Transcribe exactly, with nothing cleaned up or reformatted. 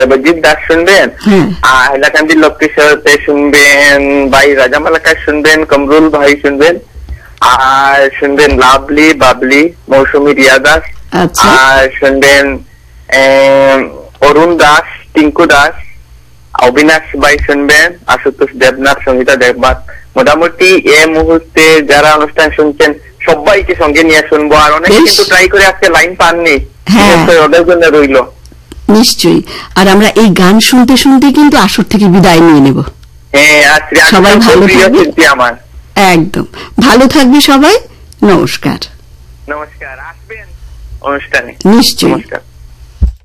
দেবজিৎ দাস শুনবেন, আর হাইলাকান্দির লক্ষ্মীশ্বরতে শুনবেন ভাই রাজামালাকার শুনবেন, কমরুল ভাই শুনবেন, আর শুনবেন লাভলি বাবলি মৌসুমী রিয়া দাস, আর শুনবেন অরুণ দাস, টিঙ্কু দাস, অবিনাশ ভাই শুনবেন, আশুতোষ দেবনাথ, সঙ্গীতা দেবনাথ। মোটামুটি এ মুহূর্তে যারা অনুষ্ঠান শুনছেন সবাইকে সঙ্গে নিয়ে শুনবো। আর অনেকে কিন্তু ট্রাই করে আজকে লাইন পাননি, ওদের জন্য রইল। নিশ্চয়ই। আর আমরা এই গান শুনতে শুনতে কিন্তু আসর থেকে বিদায় নিয়ে নেব। হ্যাঁ, সবাই ভালো থাকবে। আমার একদম ভালো থাকবে সবাই। নমস্কার। নমস্কার, আসবেন অনুষ্ঠানে। নিশ্চয়ই। নমস্কার।